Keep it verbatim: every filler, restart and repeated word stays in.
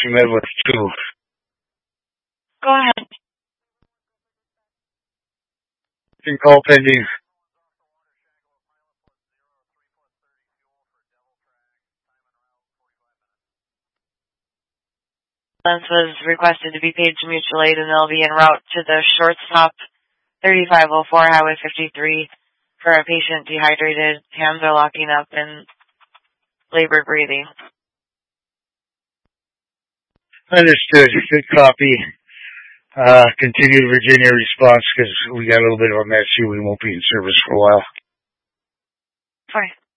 Medway two. Go ahead. In call pending. Ambulance was requested to be paid to mutual aid, and they'll be en route to the shortstop thirty-five oh four Highway fifty-three for a patient dehydrated. Hands are locking up and labor breathing. Understood. Good copy. Uh, continue the Virginia response because we got a little bit of a mess here. We won't be in service for a while. Fine.